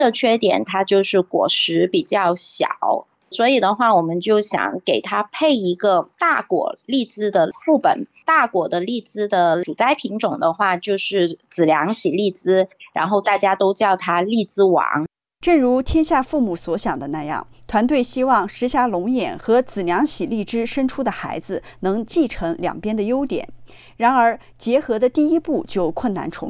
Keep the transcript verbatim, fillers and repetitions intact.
的缺点它就是果实比较小，所以的话我们就想给它配一个大果荔枝的副本。大果的荔枝的主栽品种的话就是子良喜荔枝，然后大家都叫它荔枝王。 正如天下父母所想的那样，团队希望石峡龙眼和子良喜荔枝生出的孩子能继承两边的优点。然而结合的第一步就困难重